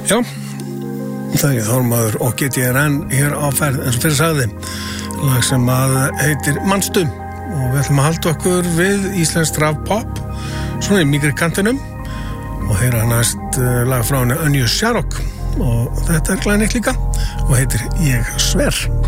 Já, það er Þormaður og GTRN hér á ferð, eins og fyrir sagði, lag sem að heitir Manstu, og við ætlum að halda okkur við íslenskt rafpop, svona í mýgri kantinum, og heyra næst lag frá henni Anja Sjarok, og þetta er glæðin eitt líka, og heitir Ég sver.